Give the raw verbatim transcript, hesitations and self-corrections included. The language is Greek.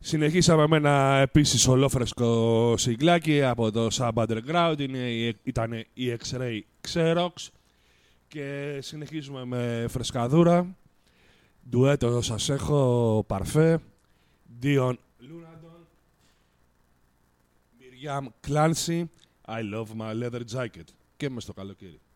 Συνεχίσαμε με ένα επίσης ολόφρεσκο σιγκλάκι από το Sub Underground. Είναι, ήταν η X-Ray Xerox. Και συνεχίζουμε με φρεσκαδούρα. Ντουέτο σας έχω, Παρφέ, Dion Lunadon, Miriam Clancy, I love my leather jacket. Και μες στο καλοκαίρι.